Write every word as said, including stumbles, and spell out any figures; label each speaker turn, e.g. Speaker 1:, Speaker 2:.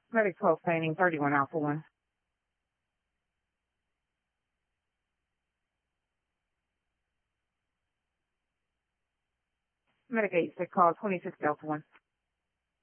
Speaker 1: Medic twelve painting, thirty-one Alpha one. Medic eight six call, twenty-six Delta one.